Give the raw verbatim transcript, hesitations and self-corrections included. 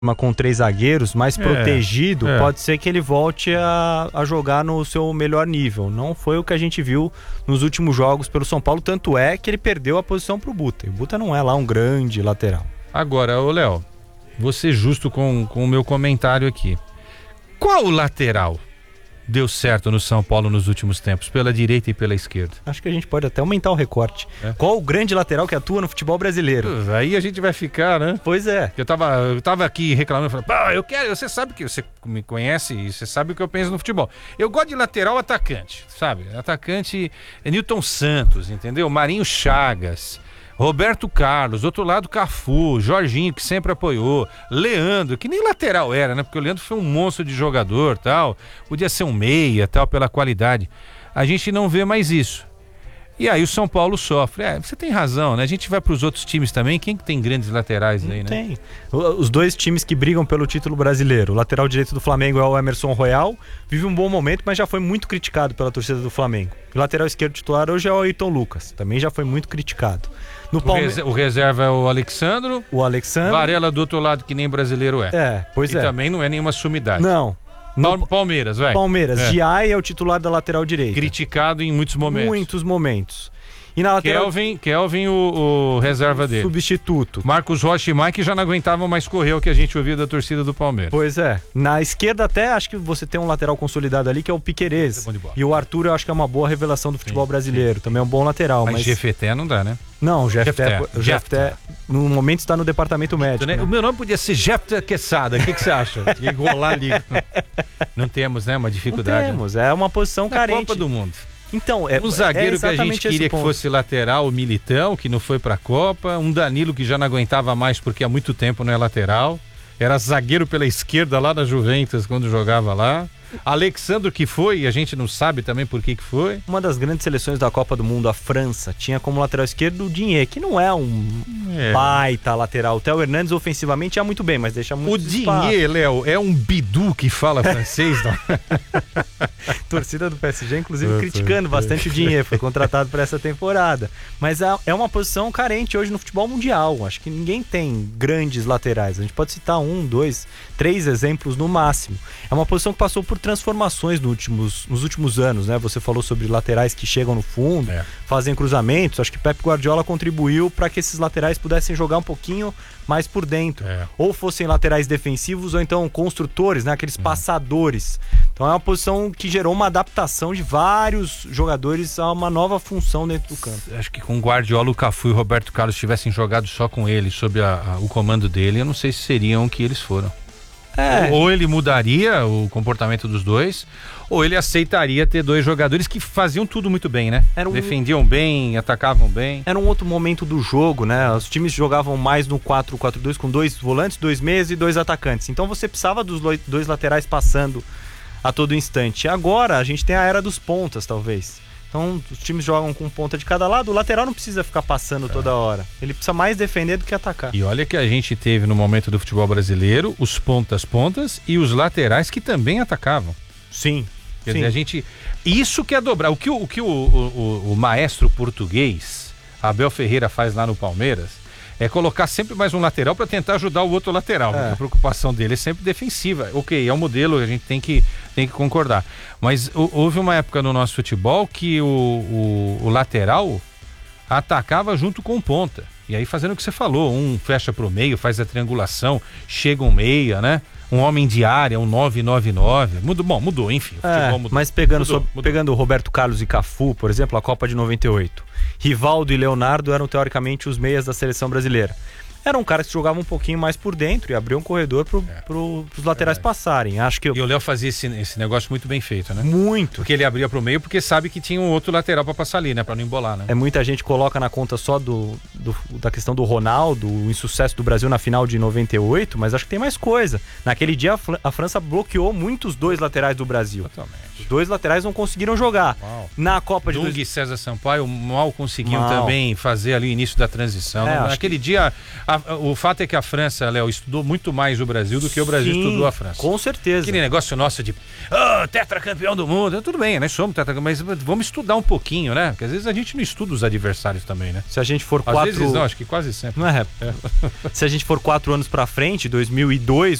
com três zagueiros, mais É, protegido, é. pode ser que ele volte a, a jogar no seu melhor nível. Não foi o que a gente viu nos últimos jogos pelo São Paulo, tanto é que ele perdeu a posição pro Buta. E o Buta não é lá um grande lateral. Agora, ô Léo, vou ser justo com, com o meu comentário aqui. Qual lateral deu certo no São Paulo nos últimos tempos, pela direita e pela esquerda? Acho que a gente pode até aumentar o recorte. É. Qual o grande lateral que atua no futebol brasileiro? Uh, Aí a gente vai ficar, né? Pois é. Eu tava, eu tava aqui reclamando, falando, pá, eu quero, você sabe que você me conhece e você sabe o que eu penso no futebol. Eu gosto de lateral atacante, sabe? Atacante é Nilton Santos, entendeu? Marinho Chagas, Roberto Carlos, do outro lado Cafu, Jorginho, que sempre apoiou, Leandro, que nem lateral era, né? Porque o Leandro foi um monstro de jogador, tal, podia ser um meia, tal, pela qualidade. A gente não vê mais isso. E aí o São Paulo sofre. É, você tem razão, né? A gente vai para os outros times também. Quem que tem grandes laterais aí, né? Tem. Os dois times que brigam pelo título brasileiro. O lateral direito do Flamengo é o Emerson Royal. Vive um bom momento, mas já foi muito criticado pela torcida do Flamengo. O lateral esquerdo titular hoje é o Ayrton Lucas. Também já foi muito criticado. No O, Palme... res- o reserva é o Alexandro. O Alexandre. Varela do outro lado, que nem brasileiro é. É, pois e é. também não é nenhuma sumidade. Não. Pal- No Palmeiras, vai. Palmeiras. É. Giai é o titular da lateral direita. Criticado em muitos momentos. Muitos momentos. E na lateral... Kelvin, Kelvin o, o reserva dele. Substituto. Marcos Rocha e Mike já não aguentavam mais correr o que a gente ouviu da torcida do Palmeiras. Pois é. Na esquerda até acho que você tem um lateral consolidado ali que é o Piquerez. É bom de bola. E o Arthur eu acho que é uma boa revelação do futebol brasileiro. Também é um bom lateral. Mas, Mas, G F T não dá, né? Não, o Jefté, Jefté. o Jefté no momento está no departamento médico. Né? Né? O meu nome podia ser Jefté Quesada. O que, que você acha? Igualar ali. Não temos, né? Uma Não dificuldade. temos, é uma posição Na carente. Copa do Mundo. Então, é, Um zagueiro é que a gente exatamente esse queria que ponto. fosse lateral, o Militão, que não foi pra Copa. Um Danilo que já não aguentava mais porque há muito tempo não é lateral. Era zagueiro pela esquerda lá da Juventus quando jogava lá. Alexandro que foi, e a gente não sabe também por que que foi. Uma das grandes seleções da Copa do Mundo, a França, tinha como lateral esquerdo o Digne, que não é um É. baita lateral. O Theo Hernandes ofensivamente ia muito bem, mas deixa muito O espaço. Digne, Léo, é um bidu que fala francês, não? Torcida do P S G, inclusive, Eu criticando tô- bastante o Digne, foi contratado para essa temporada. Mas é é uma posição carente hoje no futebol mundial. Acho que ninguém tem grandes laterais. A gente pode citar um, dois, três exemplos no máximo. É uma posição que passou por transformações nos últimos, nos últimos anos, né? Você falou sobre laterais que chegam no fundo, É. fazem cruzamentos. Acho que Pep Guardiola contribuiu para que esses laterais pudessem jogar um pouquinho mais por dentro. É. Ou fossem laterais defensivos ou então construtores, né? Aqueles passadores. Então é uma posição que gerou uma adaptação de vários jogadores a uma nova função dentro do campo. Acho que com o Guardiola, o Cafu e o Roberto Carlos tivessem jogado só com ele, sob a- a- o comando dele, eu não sei se seriam o que eles foram. É. Ou ele mudaria o comportamento dos dois, ou ele aceitaria ter dois jogadores que faziam tudo muito bem, né? Era um- Defendiam bem, atacavam bem. Era um outro momento do jogo, né? Os times jogavam mais no quatro quatro dois com dois volantes, dois meias e dois atacantes. Então você precisava dos lo- dois laterais passando a todo instante. Agora a gente tem a era dos pontas, talvez. Então os times jogam com ponta de cada lado. O lateral não precisa ficar passando toda hora. Ele precisa mais defender do que atacar. E olha que a gente teve no momento do futebol brasileiro os pontas pontas e os laterais que também atacavam. Sim. Quer sim. dizer, a gente. Isso que é dobrar. O que o, o, que o, o, o, o maestro português, Abel Ferreira, faz lá no Palmeiras é colocar sempre mais um lateral para tentar ajudar o outro lateral. É. Porque a preocupação dele é sempre defensiva. Ok, é um modelo, a gente tem que, tem que concordar. Mas o, houve uma época no nosso futebol que o, o, o lateral atacava junto com o ponta. E aí fazendo o que você falou, um fecha pro meio, faz a triangulação, chega um meia, né? Um homem de área, um nove nove nove. Mudou, bom, mudou, enfim. O É, futebol mudou. mas pegando, Mudou, sob- mudou. pegando o Roberto Carlos e Cafu, por exemplo, a Copa de noventa e oito. Rivaldo e Leonardo eram teoricamente os meias da seleção brasileira. Eram caras que jogavam um pouquinho mais por dentro e abriam um corredor pro, É. pro, pros laterais passarem. Acho que eu... E o Léo fazia esse, esse negócio muito bem feito, né? muito. Porque ele abria pro meio porque sabe que tinha um outro lateral pra passar ali, né? Pra não embolar, né? É, muita gente coloca na conta só do, do- da questão do Ronaldo, o insucesso do Brasil na final de noventa e oito, mas acho que tem mais coisa. Naquele dia a, Fran- a França bloqueou muitos dois laterais do Brasil. Totalmente. Os dois laterais não conseguiram jogar. Uau. Na Copa de Dung e César Sampaio mal conseguiam Mal. também fazer ali o início da transição. É, Não- acho Naquele dia, A, o fato é que a França, Léo, estudou muito mais o Brasil do que o Brasil Sim, estudou a França. Com certeza. Aquele negócio nosso de oh, tetracampeão do mundo. Tudo bem, nós somos tetracampeão, mas vamos estudar um pouquinho, né? Porque às vezes a gente não estuda os adversários também, né? Se a gente for Às quatro... vezes não, acho que quase sempre. Não é? É. Se a gente for quatro anos pra frente, dois mil e dois,